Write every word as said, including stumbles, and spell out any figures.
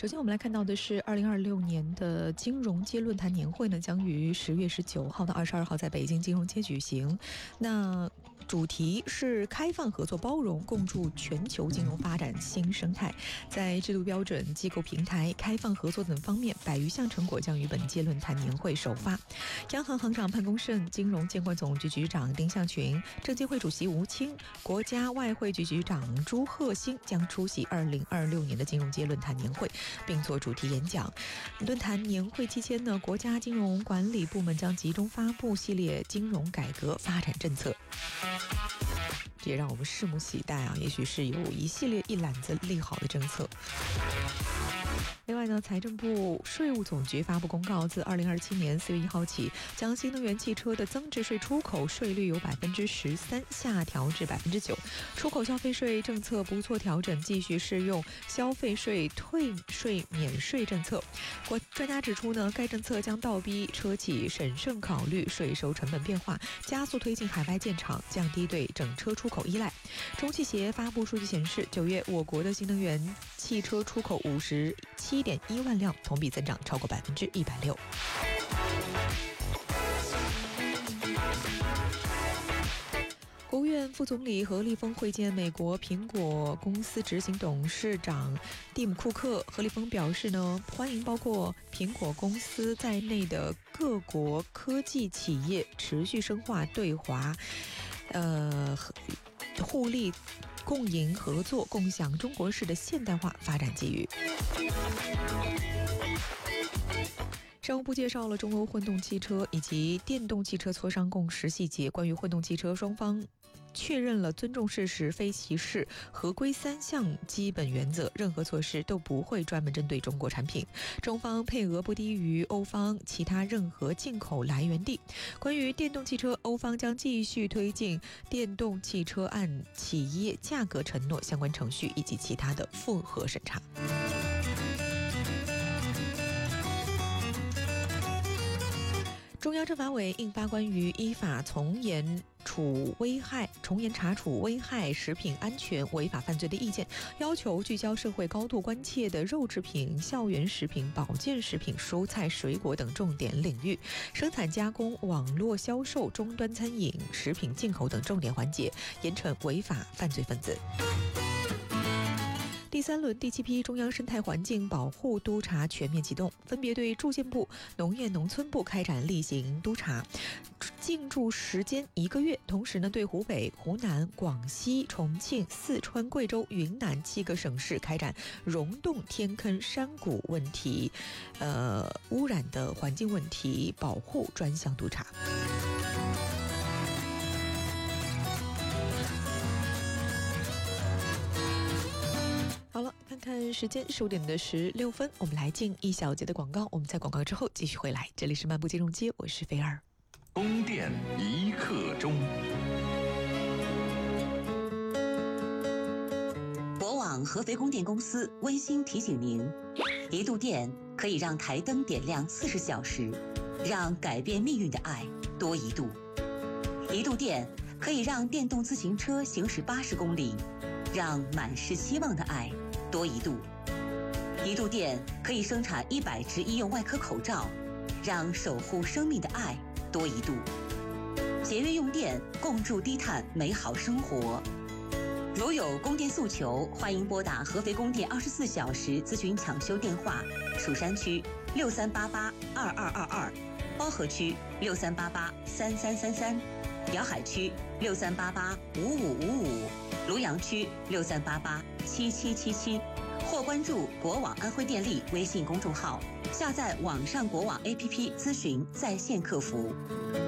首先我们来看到的是二零二六年的金融街论坛年会呢，将于十月十九号到二十二号在北京金融街举行。那主题是开放合作包容，共筑全球金融发展新生态。在制度标准、机构平台、开放合作等方面，百余项成果将于本届论坛年会首发。央行行长潘功胜、金融监管总局局长丁向群、证监会主席吴清、国家外汇局局长朱鹤兴将出席二零二六年的金融街论坛年会，并做主题演讲。论坛年会期间呢，国家金融管理部门将集中发布系列金融改革发展政策。这也让我们拭目以待啊，也许是有一系列一揽子利好的政策。另外呢，财政部、税务总局发布公告，自二零二七年四月一号起，将新能源汽车的增值税出口税率由百分之十三下调至百分之九，出口消费税政策不做调整，继续适用消费税退税免税政策。国专家指出呢，该政策将倒逼车企审慎考虑税收成本变化，加速推进海外建厂，降低对整车出口依赖。中汽协发布数据显示，九月我国的新能源汽车出口五十七点一万辆，同比增长超过百分之一百六。国务院副总理何立峰会见美国苹果公司执行董事长蒂姆·库克。何立峰表示呢，欢迎包括苹果公司在内的各国科技企业持续深化对华，呃，互利共赢合作，共享中国式的现代化发展机遇。商务部介绍了中欧混动汽车以及电动汽车磋商共识细节。关于混动汽车，双方确认了尊重事实、非歧视、合规三项基本原则，任何措施都不会专门针对中国产品。中方配额不低于欧方其他任何进口来源地。关于电动汽车，欧方将继续推进电动汽车按企业价格承诺相关程序以及其他的复核审查。中央政法委印发关于依法从严处危害、从严查处危害食品安全违法犯罪的意见，要求聚焦社会高度关切的肉制品、校园食品、保健食品、蔬菜水果等重点领域，生产加工、网络销售、终端餐饮、食品进口等重点环节，严惩违法犯罪分子。第三轮第七批中央生态环境保护督察全面启动，分别对住建部、农业农村部开展例行督查，进驻时间一个月。同时呢，对湖北、湖南、广西、重庆、四川、贵州、云南七个省市开展溶洞、天坑、山谷问题、呃污染的环境问题保护专项督查。好了，看看时间，十五点的十六分，我们来进一小节的广告。我们在广告之后继续回来，这里是漫步金融街，我是菲儿。 宫殿一刻钟。 国网合肥供电公司温馨提醒您：一度电可以让台灯点亮四十小时，让改变命运的爱多一度；一度电可以让电动自行车行驶八十公里，让满是希望的爱多一度；一度电可以生产一百只医用外科口罩，让守护生命的爱多一度。节约用电，共筑低碳美好生活。如有供电诉求，欢迎拨打合肥供电二十四小时咨询抢修电话：蜀山区六三八八二二二二，包河区六三八八三三三三，瑶海区六三八八五五五五，庐阳区六三八八七七七七，或关注国网安徽电力微信公众号，下载网上国网 A P P 咨询在线客服。